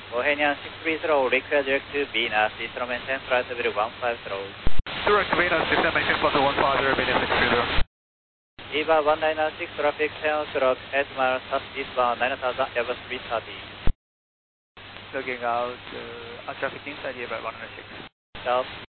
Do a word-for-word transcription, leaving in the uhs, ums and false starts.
Bohemian six three zero, request direct to Venus, Eastern maintain flight level one five zero. Direct Venus, Eastern maintain flight one five zero, Venus six three zero. EVA one nine nine six, traffic ten o'clock, eight miles southeastbound, nine thousand, Airbus three thirty. Logging out, uh, traffic inside here by one nine six. Stop.